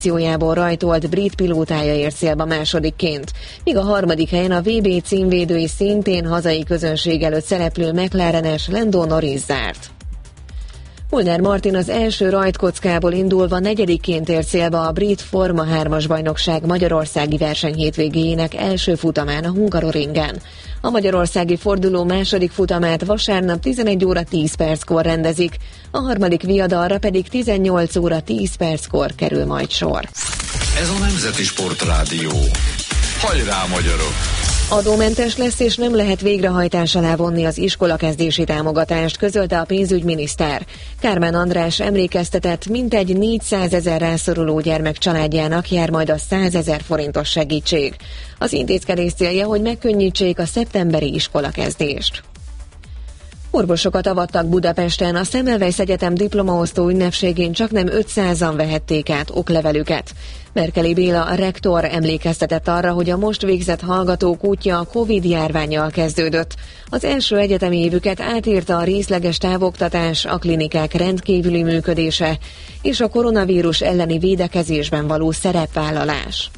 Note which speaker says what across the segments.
Speaker 1: akciójából rajtolt brit pilótája ért célba másodikként, míg a harmadik helyen a VB címvédő és szintén hazai közönség előtt szereplő McLarenes Lando Norris zárt. Molnár Martin az első rajtkockából indulva negyedikként ért célba a brit Forma 3-as bajnokság magyarországi verseny hétvégéjének első futamán a Hungaroringen. A magyarországi forduló második futamát vasárnap 11 óra 10 perckor rendezik, a harmadik viadalra pedig 18 óra 10 perckor kerül majd sor.
Speaker 2: Ez a Nemzeti Sportrádió. Hajrá, magyarok!
Speaker 1: Adómentes lesz, és nem lehet végrehajtás alá vonni az iskolakezdési támogatást, közölte a pénzügyminiszter. Kármán András emlékeztetett, mintegy 400 000 rászoruló gyermek családjának jár majd a 100 000 forintos segítség. Az intézkedés célja, hogy megkönnyítsék a szeptemberi iskolakezdést. Orvosokat avattak Budapesten, a Semmelweis Egyetem diplomaosztó ünnepségén csaknem 500-an vehették át oklevelüket. Merkeli Béla, a rektor emlékeztetett arra, hogy a most végzett hallgatók útja a Covid-járvánnyal kezdődött. Az első egyetemi évüket átírta a részleges távoktatás, a klinikák rendkívüli működése és a koronavírus elleni védekezésben való szerepvállalás.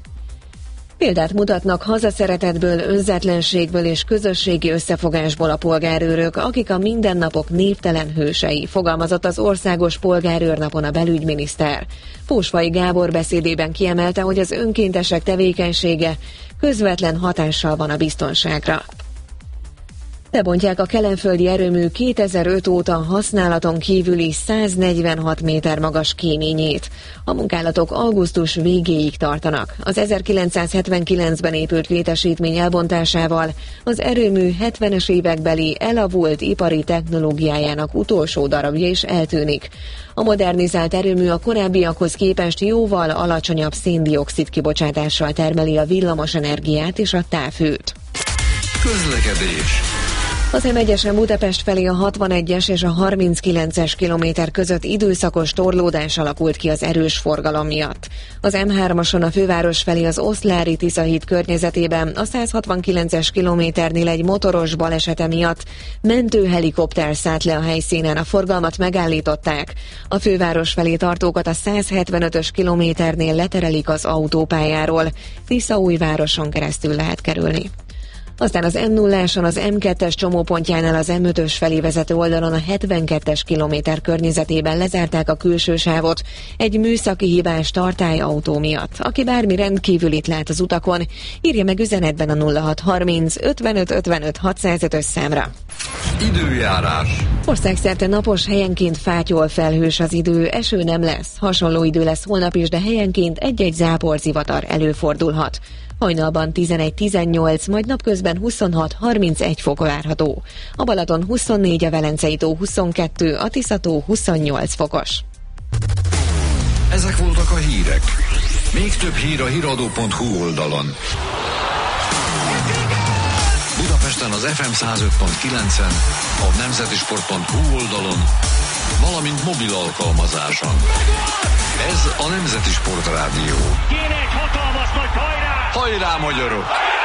Speaker 1: Példát mutatnak hazaszeretetből, önzetlenségből és közösségi összefogásból a polgárőrök, akik a mindennapok névtelen hősei, fogalmazott az Országos Polgárőrnapon a belügyminiszter. Pósfai Gábor beszédében kiemelte, hogy az önkéntesek tevékenysége közvetlen hatással van a biztonságra. Lebontják a kelenföldi erőmű 2005 óta használaton kívüli 146 méter magas kéményét. A munkálatok augusztus végéig tartanak. Az 1979-ben épült létesítmény elbontásával az erőmű 70-es évekbeli elavult ipari technológiájának utolsó darabja is eltűnik. A modernizált erőmű a korábbiakhoz képest jóval alacsonyabb szén-dioxid kibocsátással termeli a villamos energiát és a távhőt.
Speaker 2: Közlekedés.
Speaker 1: Az M1-esen Budapest felé a 61-es és a 39-es kilométer között időszakos torlódás alakult ki az erős forgalom miatt. Az M3-ason a főváros felé az Oszlári Tiszahíd környezetében a 169-es kilométernél egy motoros balesete miatt mentőhelikopter szállt le a helyszínen, a forgalmat megállították. A főváros felé tartókat a 175-ös kilométernél leterelik az autópályáról, Tiszaújvároson keresztül lehet kerülni. Aztán az M0-áson az M2-es csomópontjánál az M5-ös felé vezető oldalon a 72-es kilométer környezetében lezárták a külső sávot egy műszaki hibás tartályautó miatt. Aki bármi rendkívülit lát az utakon, írja meg üzenetben a 0630 55 55 605-ös számra.
Speaker 2: Időjárás.
Speaker 1: Országszerte napos, helyenként fátyol felhős az idő, eső nem lesz. Hasonló idő lesz holnap is, de helyenként egy-egy záporzivatar előfordulhat. Hajnalban 11-18, majd napközben 26-31 fok várható. A Balaton 24, a Velencei tó 22, a Tisza-tó 28 fokos.
Speaker 2: Ezek voltak a hírek. Még több hír a hiradó.hu oldalon. Budapesten az FM 105.9-en, a nemzetisport.hu oldalon, valamint mobil alkalmazáson. Ez a Nemzeti Sportrádió.
Speaker 3: Kéne egy hatalmas nagy hajrá!
Speaker 2: Hajrá, magyarok!